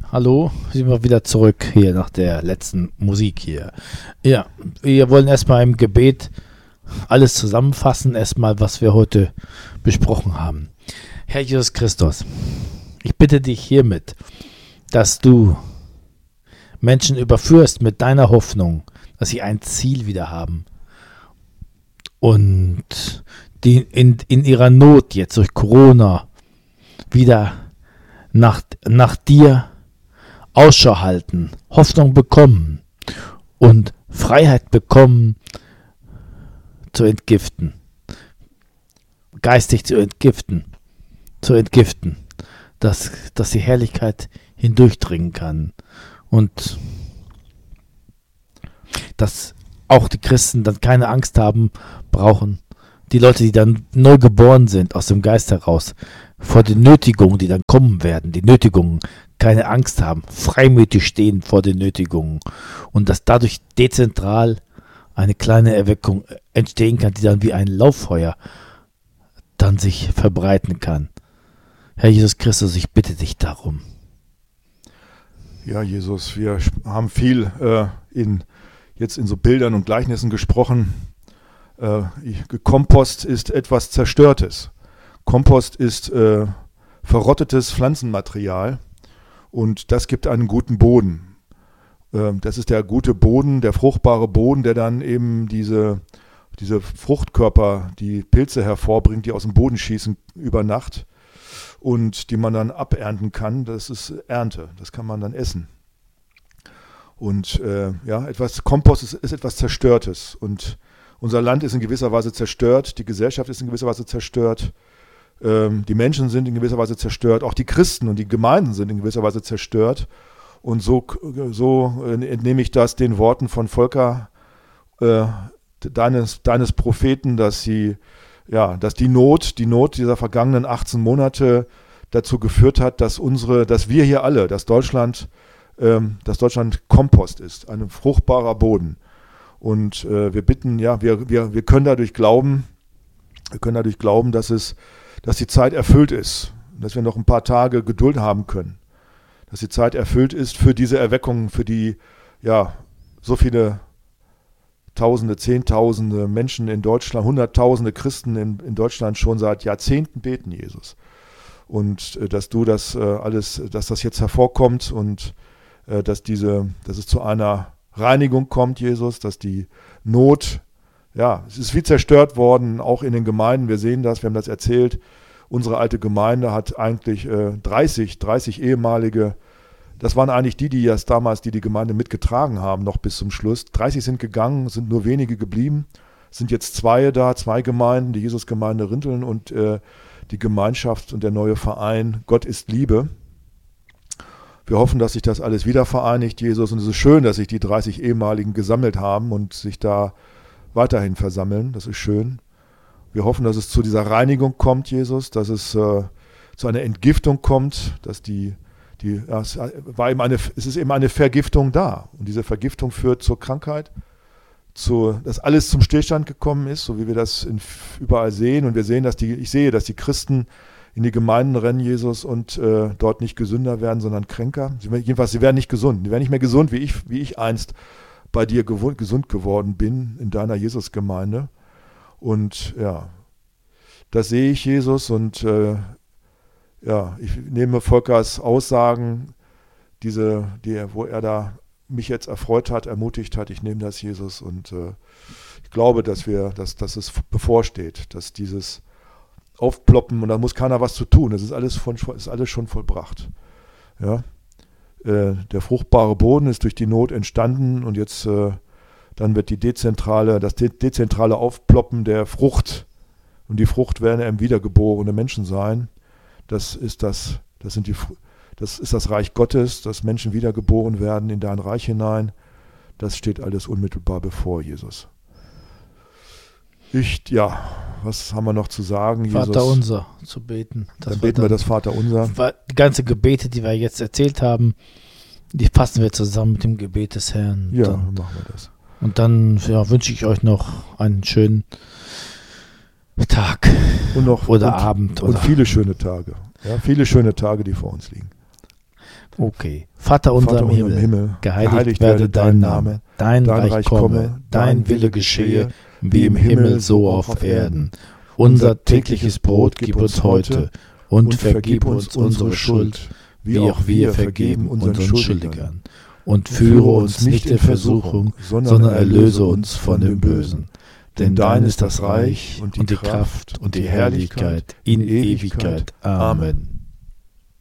Hallo, sind wir wieder zurück hier nach der letzten Musik hier. Ja, wir wollen erstmal im Gebet alles zusammenfassen, erstmal, was wir heute besprochen haben. Herr Jesus Christus, ich bitte dich hiermit, dass du Menschen überführst mit deiner Hoffnung, dass sie ein Ziel wieder haben und die in ihrer Not jetzt durch Corona wieder nach dir Ausschau halten, Hoffnung bekommen und Freiheit bekommen, zu entgiften, geistig zu entgiften, dass die Herrlichkeit hindurchdringen kann und dass auch die Christen dann keine Angst haben brauchen, die Leute, die dann neu geboren sind, aus dem Geist heraus, vor den Nötigungen, die dann kommen werden, die Nötigungen, keine Angst haben, freimütig stehen vor den Nötigungen und dass dadurch dezentral eine kleine Erweckung entstehen kann, die dann wie ein Lauffeuer dann sich verbreiten kann. Herr Jesus Christus, ich bitte dich darum. Ja, Jesus, wir haben viel jetzt in so Bildern und Gleichnissen gesprochen. Kompost ist etwas Zerstörtes. Kompost ist verrottetes Pflanzenmaterial und das gibt einen guten Boden. Das ist der gute Boden, der fruchtbare Boden, der dann eben diese Fruchtkörper, die Pilze hervorbringt, die aus dem Boden schießen über Nacht und die man dann abernten kann. Das ist Ernte, das kann man dann essen. Und Kompost ist etwas Zerstörtes und unser Land ist in gewisser Weise zerstört, die Gesellschaft ist in gewisser Weise zerstört, die Menschen sind in gewisser Weise zerstört, auch die Christen und die Gemeinden sind in gewisser Weise zerstört. Und so entnehme ich das den Worten von Volker, deines Propheten, dass die Not dieser vergangenen 18 Monate dazu geführt hat, dass wir hier alle, dass Deutschland Kompost ist, ein fruchtbarer Boden. Und wir bitten, wir können dadurch glauben, dass die Zeit erfüllt ist, dass wir noch ein paar Tage Geduld haben können, dass die Zeit erfüllt ist für diese Erweckung, für die so viele Tausende, Zehntausende Menschen in Deutschland, Hunderttausende Christen in Deutschland schon seit Jahrzehnten beten, Jesus. Und dass du das dass das jetzt hervorkommt und dass es zu einer Reinigung kommt, Jesus, dass die Not, es ist viel zerstört worden, auch in den Gemeinden, wir sehen das, wir haben das erzählt, unsere alte Gemeinde hat eigentlich 30 ehemalige, das waren eigentlich die damals die Gemeinde mitgetragen haben, noch bis zum Schluss. 30 sind gegangen, sind nur wenige geblieben, sind jetzt zwei Gemeinden, die Jesusgemeinde Rinteln und die Gemeinschaft und der neue Verein Gott ist Liebe. Wir hoffen, dass sich das alles wieder vereinigt, Jesus, und es ist schön, dass sich die 30 ehemaligen gesammelt haben und sich da weiterhin versammeln, das ist schön. Wir hoffen, dass es zu dieser Reinigung kommt, Jesus, dass es zu einer Entgiftung kommt, dass es ist eben eine Vergiftung da. Und diese Vergiftung führt zur Krankheit, dass alles zum Stillstand gekommen ist, so wie wir das überall sehen. Und wir sehen, ich sehe, dass die Christen in die Gemeinden rennen, Jesus, und dort nicht gesünder werden, sondern kränker. Jedenfalls, sie werden nicht gesund. Die werden nicht mehr gesund, wie ich einst bei dir gesund geworden bin, in deiner Jesusgemeinde. Und das sehe ich, Jesus, und ich nehme Volkers Aussagen, wo er da mich jetzt erfreut hat, ermutigt hat, ich nehme das, Jesus, und ich glaube, dass es bevorsteht, dass dieses Aufploppen, und da muss keiner was zu tun, das ist alles schon vollbracht. Ja? Der fruchtbare Boden ist durch die Not entstanden und jetzt dann wird das dezentrale Aufploppen der Frucht, und die Frucht werden eben wiedergeborene Menschen sein. Das ist das Reich Gottes, dass Menschen wiedergeboren werden in dein Reich hinein. Das steht alles unmittelbar bevor, Jesus. Was haben wir noch zu sagen, Jesus? Vater unser zu beten. Dann beten wir das Vater unser. Die ganzen Gebete, die wir jetzt erzählt haben, die fassen wir zusammen mit dem Gebet des Herrn. Ja, dann machen wir das. Und dann wünsche ich euch noch einen schönen Tag oder Abend. Und viele schöne Tage. Ja, viele schöne Tage, die vor uns liegen. Okay. Vater unser im Himmel, geheiligt werde dein Name, dein Reich komme, dein Wille geschehe, wie im Himmel so auf Erden. Unser tägliches Brot gib uns heute und vergib uns unsere Schuld, wie auch wir vergeben unseren Schuldigern. Und führe uns nicht in Versuchung, sondern erlöse uns von dem Bösen. Denn dein ist das Reich und die Kraft und die Herrlichkeit in Ewigkeit. Amen.